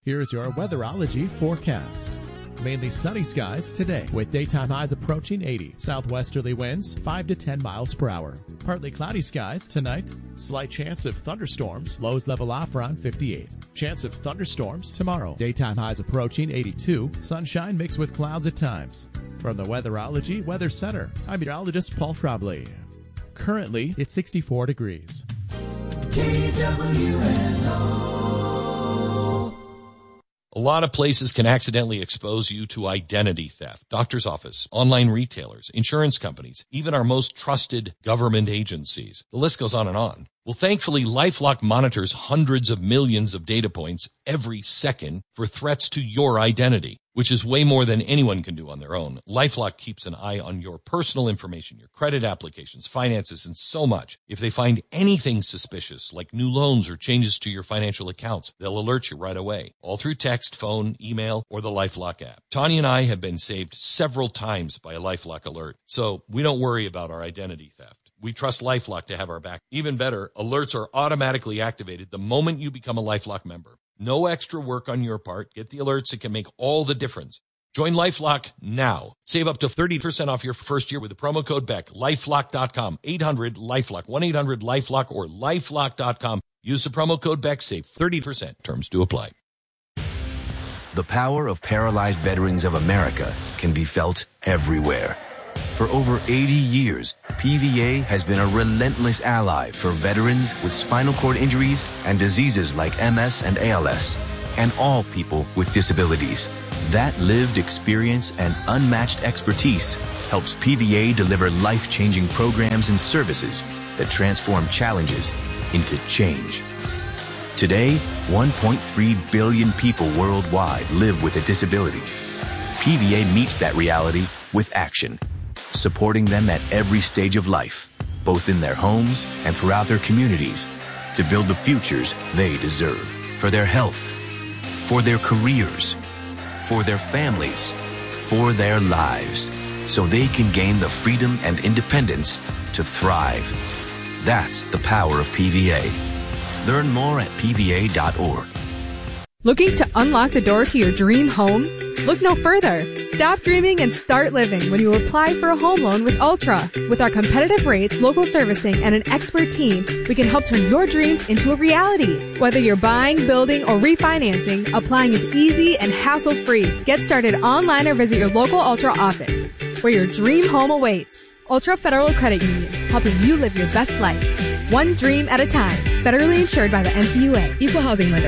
Here's your weatherology forecast. Mainly sunny skies today with daytime highs approaching 80. Southwesterly winds 5 to 10 miles per hour. Partly cloudy skies tonight. Slight chance of thunderstorms. Lows level off around 58. Chance of thunderstorms tomorrow. Daytime highs approaching 82. Sunshine mixed with clouds at times. From the Weatherology Weather Center, I'm meteorologist Paul Frobley. Currently, it's 64 degrees. KWNO. A lot of places can accidentally expose you to identity theft. Doctor's office, online retailers, insurance companies, even our most trusted government agencies. The list goes on and on. Well, thankfully, LifeLock monitors hundreds of millions of data points every second for threats to your identity, which is way more than anyone can do on their own. LifeLock keeps an eye on your personal information, your credit applications, finances, and so much. If they find anything suspicious, like new loans or changes to your financial accounts, they'll alert you right away, all through text, phone, email, or the LifeLock app. Tanya and I have been saved several times by a LifeLock alert, so we don't worry about our identity theft. We trust LifeLock to have our back. Even better, alerts are automatically activated the moment you become a LifeLock member. No extra work on your part. Get the alerts. It can make all the difference. Join LifeLock now. Save up to 30% off your first year with the promo code BECK. LifeLock.com. 800-LifeLock. 1-800-LifeLock or LifeLock.com. Use the promo code BECK. Save 30%. Terms do apply. The power of paralyzed veterans of America can be felt everywhere. For over 80 years, PVA has been a relentless ally for veterans with spinal cord injuries and diseases like MS and ALS, and all people with disabilities. That lived experience and unmatched expertise helps PVA deliver life-changing programs and services that transform challenges into change. Today, 1.3 billion people worldwide live with a disability. PVA meets that reality with action, supporting them at every stage of life, both in their homes and throughout their communities, to build the futures they deserve for their health, for their careers, for their families, for their lives, so they can gain the freedom and independence to thrive. That's the power of PVA. Learn more at PVA.org. Looking to unlock the door to your dream home? Look no further. Stop dreaming and start living when you apply for a home loan with Ultra. With our competitive rates, local servicing, and an expert team, we can help turn your dreams into a reality. Whether you're buying, building, or refinancing, applying is easy and hassle-free. Get started online or visit your local Ultra office, where your dream home awaits. Ultra Federal Credit Union, helping you live your best life. One dream at a time. Federally insured by the NCUA. Equal housing lender.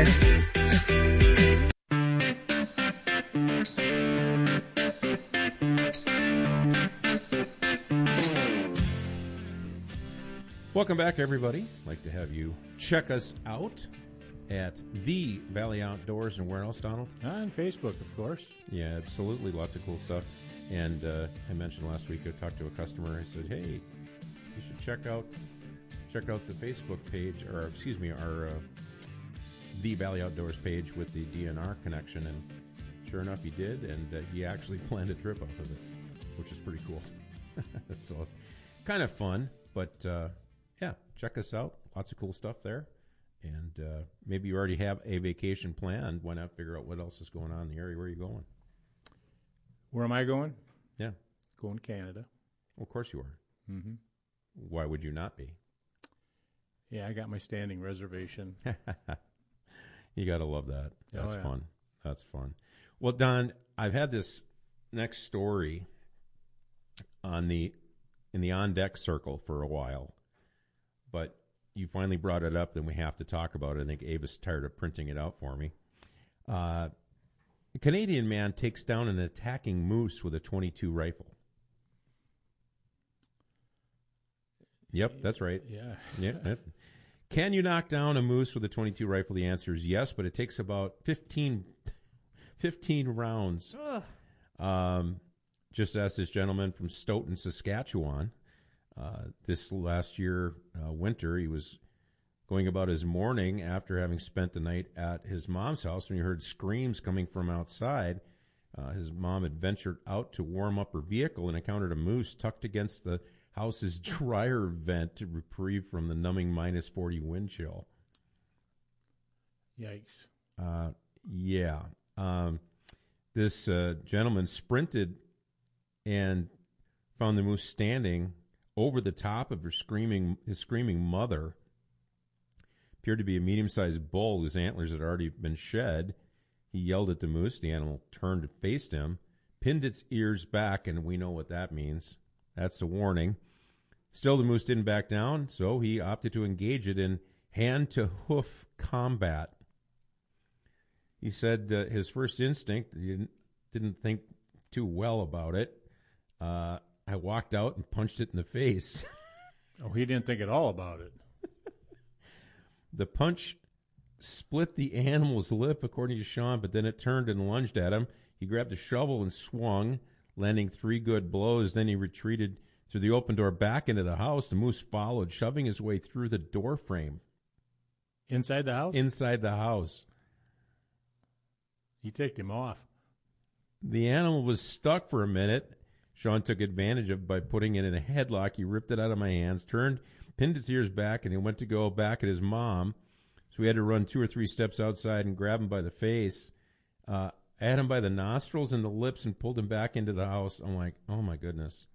Welcome back, everybody. I'd like to have you check us out at The Valley Outdoors. And where else, Donald? On Facebook, of course. Yeah, absolutely. Lots of cool stuff. And I mentioned last week, I talked to a customer. I said, hey, you should check out the Facebook page, or excuse me, our The Valley Outdoors page with the DNR connection. And sure enough, he did. And he actually planned a trip off of it, which is pretty cool. So it's kind of fun, but yeah, check us out. Lots of cool stuff there. And maybe you already have a vacation planned. Why not figure out what else is going on in the area? Where are you going? Where am I going? Yeah. Going to Canada. Well, of course you are. Mm-hmm. Why would you not be? Yeah, I got my standing reservation. You got to love that. That's yeah. fun. That's fun. Well, Don, I've had this next story in the on-deck circle for a while. But you finally brought it up, and we have to talk about it. I think Ava's tired of printing it out for me. A Canadian man takes down an attacking moose with a .22 rifle. Yep, that's right. Yeah. Yep. Can you knock down a moose with a .22 rifle? The answer is yes, but it takes about 15 rounds. Just as this gentleman from Stoughton, Saskatchewan. This last year, winter, he was going about his morning after having spent the night at his mom's house when he heard screams coming from outside. His mom had ventured out to warm up her vehicle and encountered a moose tucked against the house's dryer vent to reprieve from the numbing -40 wind chill. Yikes. Yeah. This gentleman sprinted and found the moose standing over the top of his screaming mother. Appeared to be a medium-sized bull whose antlers had already been shed. He yelled at the moose. The animal turned and faced him, pinned its ears back, and we know what that means. That's a warning. Still, the moose didn't back down, so he opted to engage it in hand-to-hoof combat. He said his first instinct, he didn't think too well about it. I walked out and punched it in the face. Oh, he didn't think at all about it. The punch split the animal's lip, according to Sean, but then it turned and lunged at him. He grabbed a shovel and swung, landing 3 good blows. Then he retreated through the open door back into the house. The moose followed, shoving his way through the door frame. Inside the house? Inside the house. He ticked him off. The animal was stuck for a minute. Sean took advantage of it by putting it in a headlock. He ripped it out of my hands, turned, pinned its ears back, and he went to go back at his mom. So we had to run 2 or 3 steps outside and grab him by the face. I had him by the nostrils and the lips and pulled him back into the house. I'm like, oh, my goodness.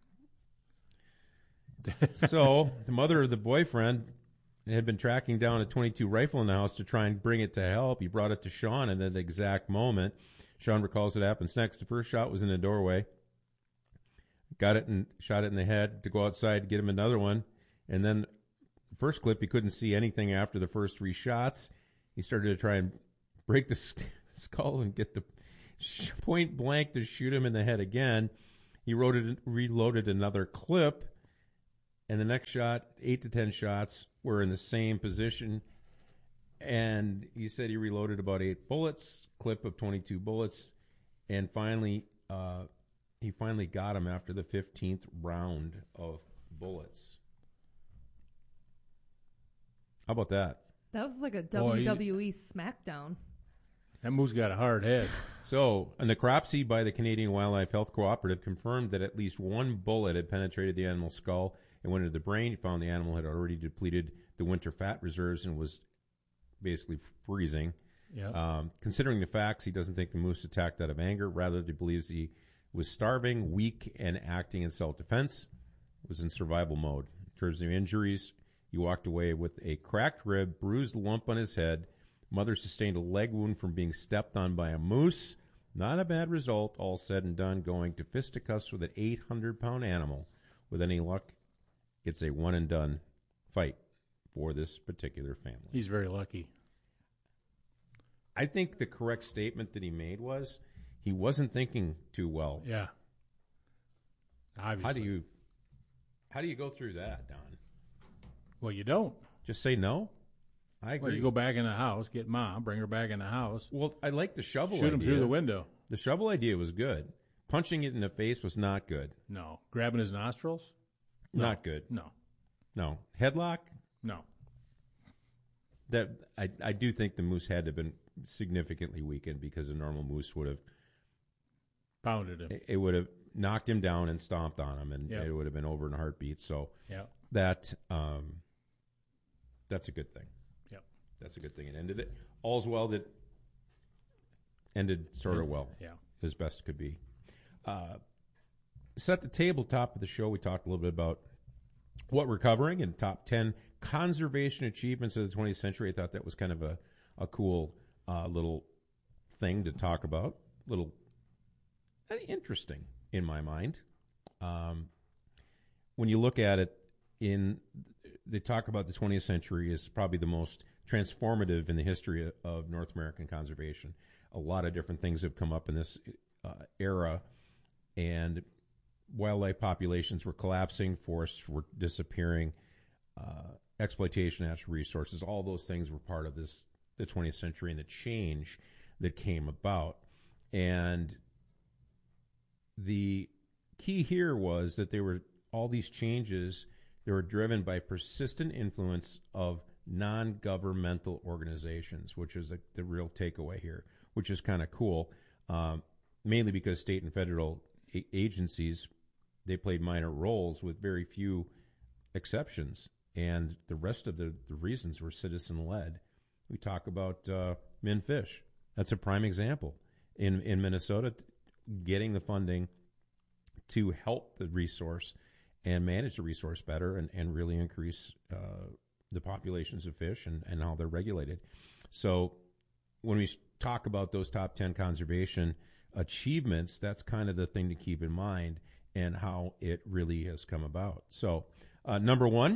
So the mother of the boyfriend had been tracking down a .22 rifle in the house to try and bring it to help. He brought it to Sean at that exact moment. Sean recalls what happens next. The first shot was in the doorway. Got it and shot it in the head to go outside to get him another one. And then the first clip, he couldn't see anything after the first 3 shots. He started to try and break the skull and get the point blank to shoot him in the head again. He reloaded another clip. And the next shot, 8 to 10 shots, were in the same position. And he said he reloaded about 8 bullets, clip of 22 bullets. And finally, he finally got him after the 15th round of bullets. How about that? That was like a Boy, WWE SmackDown. That moose got a hard head. So, a necropsy by the Canadian Wildlife Health Cooperative confirmed that at least 1 bullet had penetrated the animal's skull and went into the brain. He found the animal had already depleted the winter fat reserves and was basically freezing. Yeah. Considering the facts, he doesn't think the moose attacked out of anger. Rather, he believes he was starving, weak, and acting in self-defense. Was in survival mode. In terms of injuries, he walked away with a cracked rib, bruised lump on his head. Mother sustained a leg wound from being stepped on by a moose. Not a bad result, all said and done, going to fisticuffs with an 800-pound animal. With any luck, it's a one-and-done fight for this particular family. He's very lucky. I think the correct statement that he made was he wasn't thinking too well. Yeah. Obviously. How do you go through that, Don? Well, you don't. Just say no? I agree. Well, you go back in the house, get Mom, bring her back in the house. Well, I like the shovel Shoot idea. him through the window. The shovel idea was good. Punching it in the face was not good. No. Grabbing his nostrils? Not good. No. Headlock? No. That I do think the moose had to have been significantly weakened because a normal moose would have Pounded him. It would have knocked him down and stomped on him, and Yep. it would have been over in a heartbeat. So Yeah. that's a good thing. Yep. That's a good thing. It ended it. All's well that ended sort of well. Yeah. As best it could be. Set the tabletop of the show. We talked a little bit about what we're covering and top 10 conservation achievements of the 20th century. I thought that was kind of a cool little thing to talk about. Little interesting in my mind. When you look at it, they talk about the 20th century as probably the most transformative in the history of North American conservation. A lot of different things have come up in this era, and wildlife populations were collapsing, forests were disappearing, exploitation of natural resources. All those things were part of the 20th century and the change that came about. And the key here was that all these changes, they were driven by persistent influence of non-governmental organizations, which is the real takeaway here, which is kind of cool, mainly because state and federal agencies, they played minor roles with very few exceptions, and the rest of the reasons were citizen-led. We talk about MnFish, That's a prime example. In Minnesota, getting the funding to help the resource and manage the resource better and really increase the populations of fish and how they're regulated. So when we talk about those top 10 conservation achievements, that's kind of the thing to keep in mind and how it really has come about. So number one,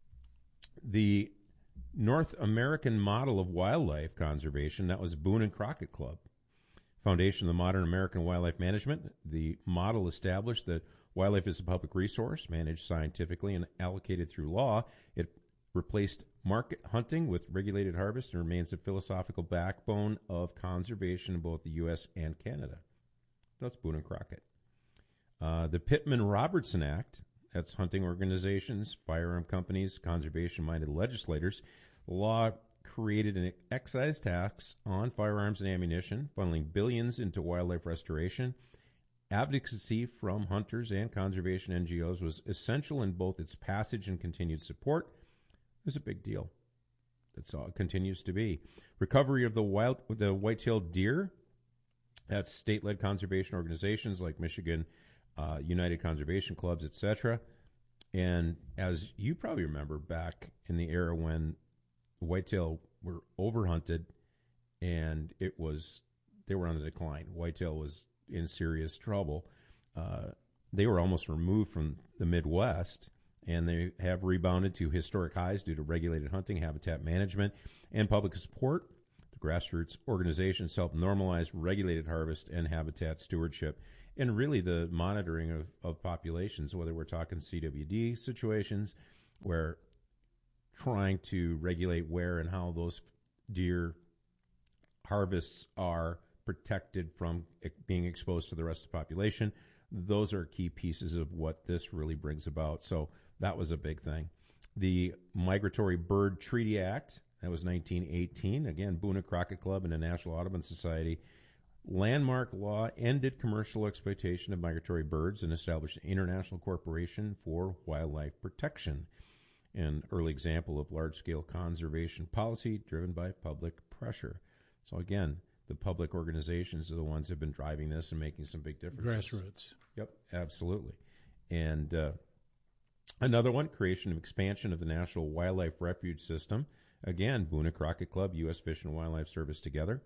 the North American model of wildlife conservation, that was Boone and Crockett Club. Foundation of the modern American wildlife management. The model established that wildlife is a public resource, managed scientifically and allocated through law. It replaced market hunting with regulated harvest and remains the philosophical backbone of conservation in both the U.S. and Canada. That's Boone and Crockett. The Pittman-Robertson Act, that's hunting organizations, firearm companies, conservation-minded legislators. The law created an excise tax on firearms and ammunition, funneling billions into wildlife restoration. Advocacy from hunters and conservation NGOs was essential in both its passage and continued support. It was a big deal. That's all it continues to be. Recovery of the white-tailed deer. That's state-led conservation organizations like Michigan United Conservation Clubs, etc. And as you probably remember, back in the era when whitetail were overhunted and they were on the decline. Whitetail was in serious trouble. They were almost removed from the Midwest, and they have rebounded to historic highs due to regulated hunting, habitat management, and public support. The grassroots organizations help normalize regulated harvest and habitat stewardship, and really the monitoring of populations, whether we're talking CWD situations, where trying to regulate where and how those deer harvests are protected from being exposed to the rest of the population. Those are key pieces of what this really brings about. So that was a big thing. The Migratory Bird Treaty Act, that was 1918. Again, Boone and Crockett Club and the National Audubon Society. Landmark law ended commercial exploitation of migratory birds and established an international corporation for wildlife protection. An early example of large-scale conservation policy driven by public pressure. So again, the public organizations are the ones that have been driving this and making some big differences. Grassroots. Yep, absolutely. And another one, creation and expansion of the National Wildlife Refuge System. Again, Boone and Crockett Club, U.S. Fish and Wildlife Service together.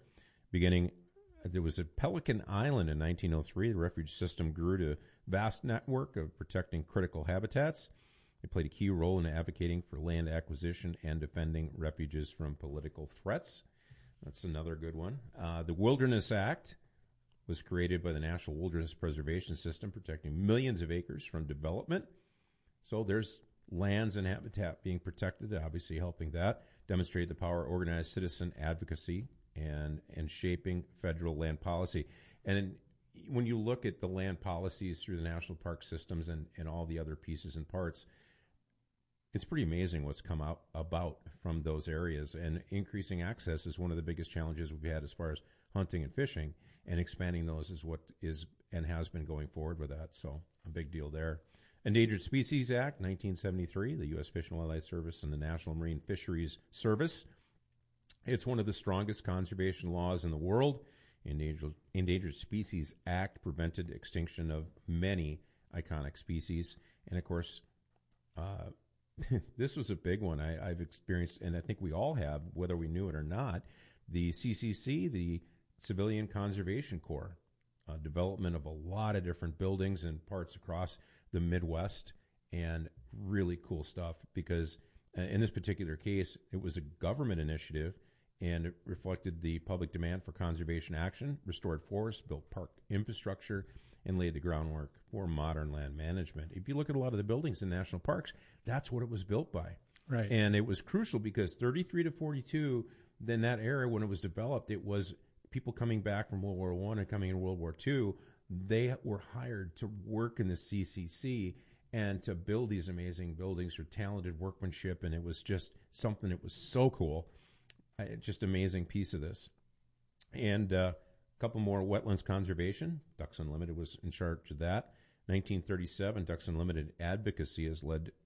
There was a Pelican Island in 1903. The refuge system grew to a vast network of protecting critical habitats. It played a key role in advocating for land acquisition and defending refuges from political threats. That's another good one. The Wilderness Act was created by the National Wilderness Preservation System, protecting millions of acres from development. So there's lands and habitat being protected, obviously helping that. Demonstrated the power of organized citizen advocacy and shaping federal land policy. And when you look at the land policies through the national park systems and all the other pieces and parts, it's pretty amazing what's come out about from those areas. And increasing access is one of the biggest challenges we've had as far as hunting and fishing, and expanding those is what is and has been going forward with that. So a big deal there. Endangered Species Act, 1973, the U.S. Fish and Wildlife Service and the National Marine Fisheries Service. It's one of the strongest conservation laws in the world. Endangered Species Act prevented extinction of many iconic species. And of course, this was a big one I've experienced, and I think we all have, whether we knew it or not. The CCC, the Civilian Conservation Corps, development of a lot of different buildings and parts across the Midwest, and really cool stuff because in this particular case, it was a government initiative, and it reflected the public demand for conservation action, restored forests, built park infrastructure, and laid the groundwork for modern land management. If you look at a lot of the buildings in national parks, that's what it was built by. Right. And it was crucial because 33 to 42, then that era when it was developed, it was people coming back from World War I and coming in World War II. They were hired to work in the CCC and to build these amazing buildings with talented workmanship, and it was just something that was so cool. Just amazing piece of this. And a couple more, wetlands conservation. Ducks Unlimited was in charge of that. 1937, Ducks Unlimited advocacy has led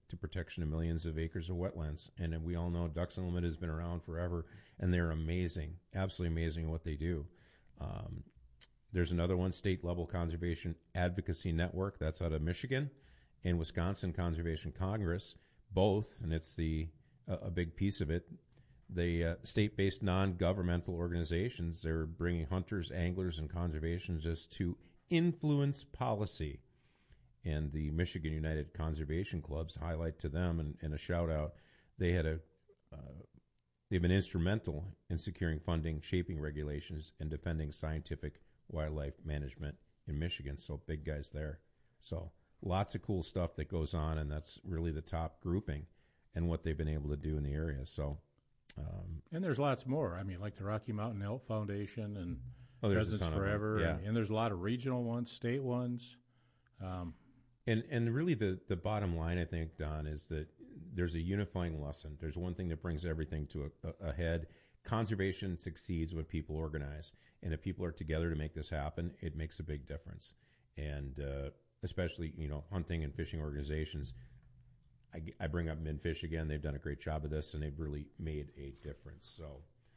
to protection of millions of acres of wetlands. And we all know Ducks Unlimited has been around forever, and they're amazing, absolutely amazing at what they do. There's another one, State Level Conservation Advocacy Network, that's out of Michigan, and Wisconsin Conservation Congress, both, and it's a big piece of it. The state-based non-governmental organizations, they're bringing hunters, anglers, and conservationists to influence policy. And the Michigan United Conservation Clubs, highlight to them and a shout-out, they've been instrumental in securing funding, shaping regulations, and defending scientific wildlife management in Michigan. So big guys there. So lots of cool stuff that goes on, and that's really the top grouping and what they've been able to do in the area. So, and there's lots more. I mean, like the Rocky Mountain Elk Foundation and there's Pheasants Forever. Yeah. And there's a lot of regional ones, state ones. And really the bottom line, I think, Don, is that there's a unifying lesson. There's one thing that brings everything to a head. Conservation succeeds when people organize. And if people are together to make this happen, it makes a big difference. And especially, hunting and fishing organizations. I bring up MinFish again. They've done a great job of this, and they've really made a difference. So,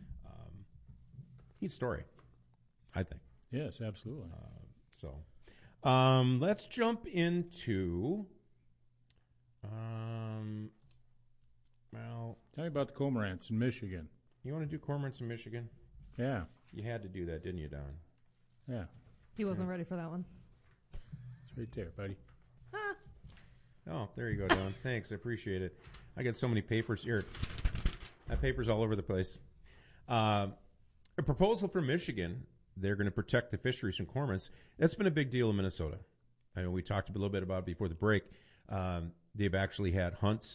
neat story, I think. Yes, absolutely. Let's jump into, Tell me about the cormorants in Michigan. You want to do cormorants in Michigan? Yeah. You had to do that, didn't you, Don? Yeah. He wasn't ready for that one. It's right there, buddy. Oh, there you go, Don. Thanks. I appreciate it. I got so many papers here. That paper's all over the place. A proposal for Michigan. They're going to protect the fisheries from cormorants. That's been a big deal in Minnesota. I know we talked a little bit about it before the break. They've actually had hunts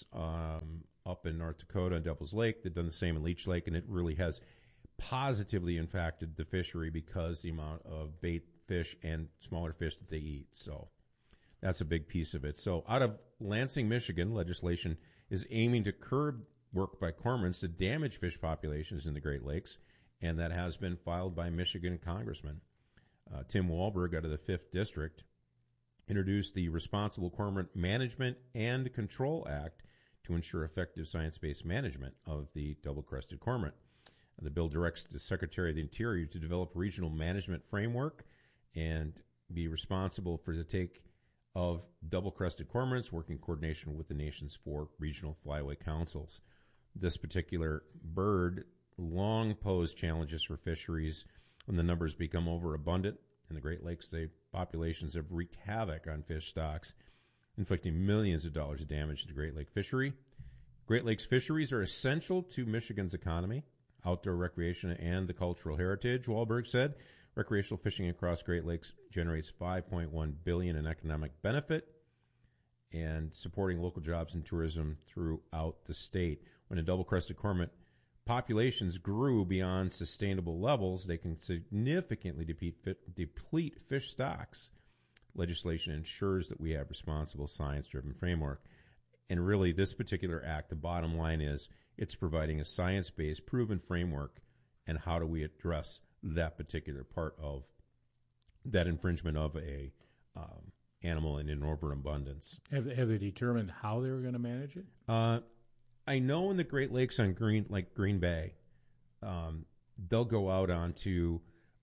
up in North Dakota and Devil's Lake. They've done the same in Leech Lake, and it really has positively impacted the fishery because the amount of bait fish and smaller fish that they eat. So that's a big piece of it. So out of Lansing, Michigan, legislation is aiming to curb work by cormorants to damage fish populations in the Great Lakes, and that has been filed by Michigan Congressman Tim Walberg out of the 5th District, introduced the Responsible Cormorant Management and Control Act to ensure effective science-based management of the double-crested cormorant. The bill directs the Secretary of the Interior to develop a regional management framework and be responsible for the take of double-crested cormorants, working in coordination with the nation's 4 regional flyway councils. This particular bird long posed challenges for fisheries when the numbers become overabundant. In the Great Lakes, populations have wreaked havoc on fish stocks, inflicting millions of dollars of damage to the Great Lake fishery. Great Lakes fisheries are essential to Michigan's economy, outdoor recreation, and the cultural heritage, Wahlberg said. Recreational fishing across Great Lakes generates $5.1 billion in economic benefit and supporting local jobs and tourism throughout the state. When a double-crested cormorant populations grew beyond sustainable levels, they can significantly deplete fish stocks. Legislation ensures that we have responsible science-driven framework. And really, this particular act, the bottom line is it's providing a science-based, proven framework, and how do we address that particular part of that infringement of a animal in an overabundance. Have they determined how they were going to manage it? I know in the Great Lakes on Green Bay, they'll go out onto,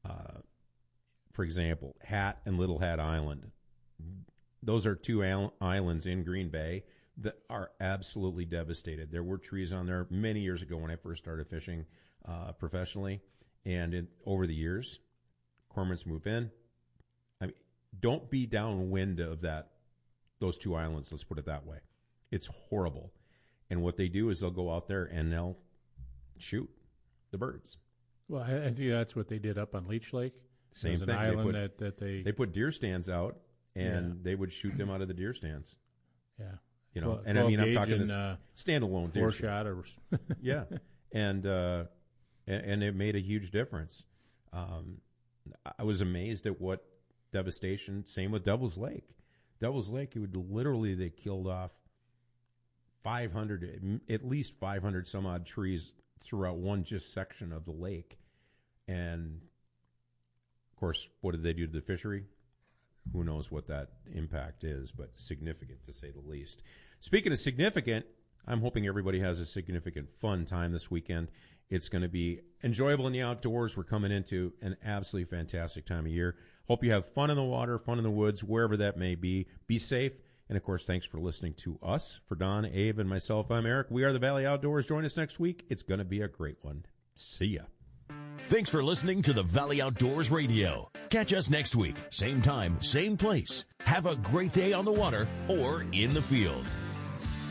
for example, Hat and Little Hat Island. Those are 2 islands in Green Bay that are absolutely devastated. There were trees on there many years ago when I first started fishing professionally, and over the years, cormorants move in. I mean, don't be downwind of those 2 islands. Let's put it that way. It's horrible. And what they do is they'll go out there and they'll shoot the birds. Well, I think that's what they did up on Leech Lake. Same thing. An island that they put deer stands out, and they would shoot them out of the deer stands. Yeah. And I mean, I'm talking this standalone deer shot. Yeah. And it made a huge difference. I was amazed at what devastation. Same with Devil's Lake. Devil's Lake, they killed off 500, at least 500 some odd trees throughout one just section of the lake. And of course, what did they do to the fishery? who knows what that impact is, but significant to say the least. Speaking of significant, I'm hoping everybody has a significant fun time this weekend. It's going to be enjoyable in the outdoors. We're coming into an absolutely fantastic time of year. Hope you have fun in the water, fun in the woods, wherever that may be. Be safe. And, of course, thanks for listening to us. For Don, Abe, and myself, I'm Eric. We are the Valley Outdoors. Join us next week. It's going to be a great one. See ya. Thanks for listening to the Valley Outdoors Radio. Catch us next week, same time, same place. Have a great day on the water or in the field.